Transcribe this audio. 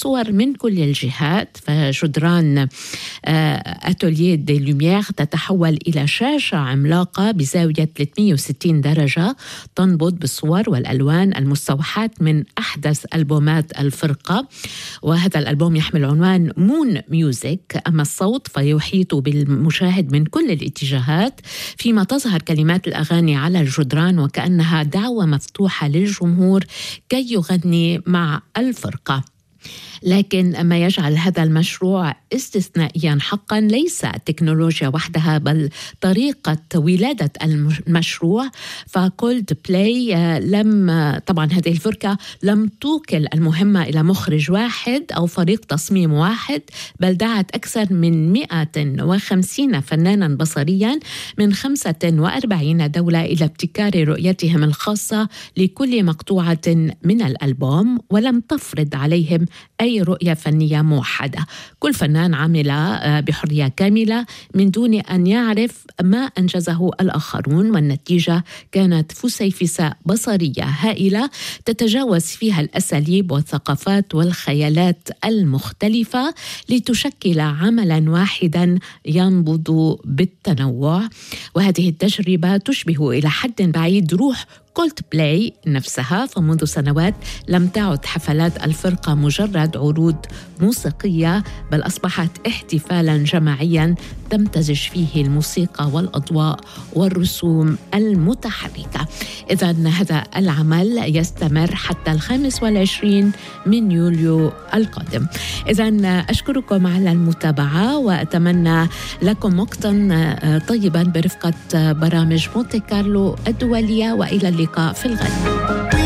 صور من كل الجهات. فجدران أتوليه دي لوميير تتحول إلى شاشة عملاقة بزاوية 360 درجة تنبض بالصور والألوان المستوحاة من أحدث ألبومات الفرقة، وهذا الألبوم يحمل عنوان مون ميوزك. أما الصوت فيحيط بالمشاهد من كل الاتجاهات، فيما تظهر كلمات الأغاني على الجدران وكأنها دعوة مفتوحة للجمهور كي يغني مع الفرقة. لكن ما يجعل هذا المشروع استثنائيا حقا ليس التكنولوجيا وحدها بل طريقة ولادة المشروع. فكولد بلاي طبعا هذه الفرقة لم توكل المهمة إلى مخرج واحد أو فريق تصميم واحد، بل دعت أكثر من 150 فنانا بصريا من 45 دولة إلى ابتكار رؤيتهم الخاصة لكل مقطوعة من الألبوم، ولم تفرض عليهم أي رؤية فنية موحدة. كل فنان عمل بحرية كاملة من دون أن يعرف ما أنجزه الآخرون، والنتيجة كانت فسيفساء بصرية هائلة تتجاوز فيها الأساليب والثقافات والخيالات المختلفة لتشكل عملا واحدا ينبض بالتنوع. وهذه التجربة تشبه إلى حد بعيد روح كولد بلاي نفسها. فمنذ سنوات لم تعد حفلات الفرقة مجرد عروض موسيقية، بل أصبحت احتفالا جماعيا تمتزج فيه الموسيقى والأضواء والرسوم المتحركة. إذن هذا العمل يستمر حتى 25 من يوليو القادم. إذن أشكركم على المتابعة وأتمنى لكم وقتا طيبا برفقة برامج مونتي كارلو الدولية، وإلى اللقاء في الغد.